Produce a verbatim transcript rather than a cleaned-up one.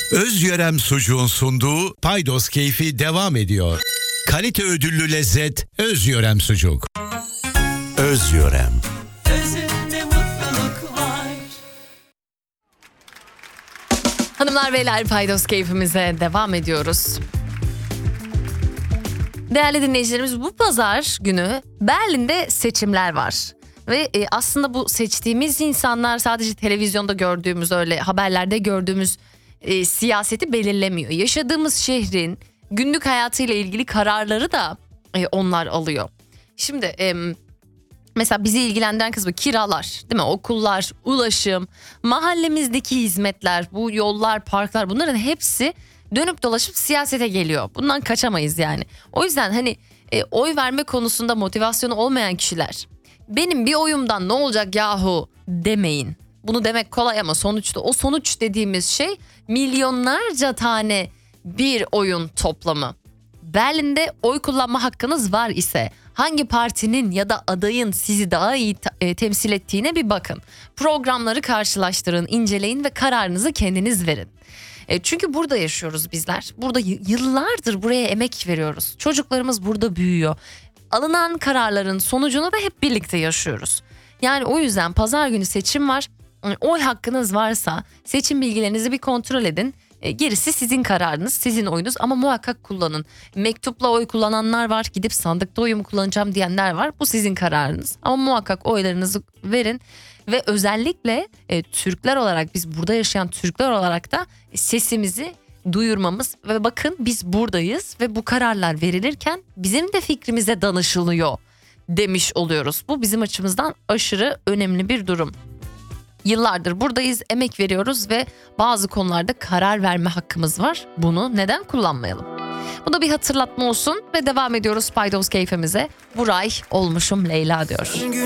Özyörem Sucuğun sunduğu Paydos Keyfi devam ediyor. Kalite ödüllü lezzet Özyörem Sucuk. Özyörem. Özünde mutluluk var. Hanımlar beyler, Paydos Keyfimize devam ediyoruz. Değerli dinleyicilerimiz, bu pazar günü Berlin'de seçimler var. Ve e, aslında bu seçtiğimiz insanlar sadece televizyonda gördüğümüz, öyle haberlerde gördüğümüz e, siyaseti belirlemiyor. Yaşadığımız şehrin günlük hayatıyla ilgili kararları da e, onlar alıyor. Şimdi e, mesela bizi ilgilendiren kısmı kiralar, değil mi? Okullar, ulaşım, mahallemizdeki hizmetler, bu yollar, parklar, bunların hepsi dönüp dolaşıp siyasete geliyor. Bundan kaçamayız yani. O yüzden hani e, oy verme konusunda motivasyonu olmayan kişiler, benim bir oyumdan ne olacak yahu demeyin. Bunu demek kolay ama sonuçta o sonuç dediğimiz şey milyonlarca tane bir oyun toplamı. Berlin'de oy kullanma hakkınız var ise hangi partinin ya da adayın sizi daha iyi ta- e, temsil ettiğine bir bakın. Programları karşılaştırın, inceleyin ve kararınızı kendiniz verin. E, çünkü burada yaşıyoruz bizler. Burada y- yıllardır buraya emek veriyoruz. Çocuklarımız burada büyüyor. Alınan kararların sonucunu da hep birlikte yaşıyoruz. Yani o yüzden pazar günü seçim var. Oy hakkınız varsa seçim bilgilerinizi bir kontrol edin. E, gerisi sizin kararınız, sizin oyunuz ama muhakkak kullanın. Mektupla oy kullananlar var, gidip sandıkta oyumu kullanacağım diyenler var. Bu sizin kararınız ama muhakkak oylarınızı verin. Ve özellikle e, Türkler olarak, biz burada yaşayan Türkler olarak da sesimizi duyurmamız ve bakın biz buradayız ve bu kararlar verilirken bizim de fikrimize danışılıyor demiş oluyoruz. Bu bizim açımızdan aşırı önemli bir durum. Yıllardır buradayız, emek veriyoruz ve bazı konularda karar verme hakkımız var. Bunu neden kullanmayalım? Bu da bir hatırlatma olsun ve devam ediyoruz Paydos Keyfimize. Buray olmuşum Leyla diyor.